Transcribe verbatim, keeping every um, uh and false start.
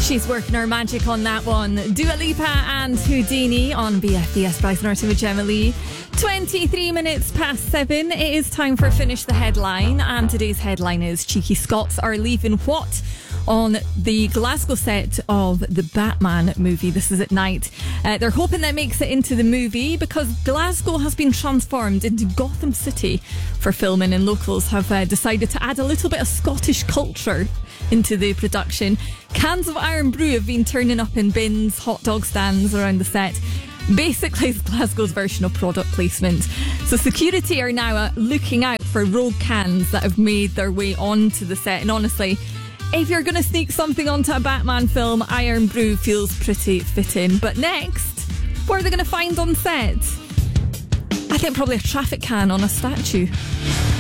She's working her magic on that one. Dua Lipa and Houdini on B F B S Bryce Norton with Gemma Lee. twenty-three minutes past seven. It is time for Finish the Headline. And today's headline is Cheeky Scots are leaving what? On the Glasgow set of the Batman movie. This is at night. Uh, they're hoping that makes it into the movie because Glasgow has been transformed into Gotham City for filming, and locals have uh, decided to add a little bit of Scottish culture into the production. Cans of Iron Brew have been turning up in bins, hot dog stands around the set. Basically, it's Glasgow's version of product placement. So security are now uh, looking out for rogue cans that have made their way onto the set. And honestly, if you're going to sneak something onto a Batman film, Iron Brew feels pretty fitting. But next, what are they going to find on set? I think probably a traffic can on a statue.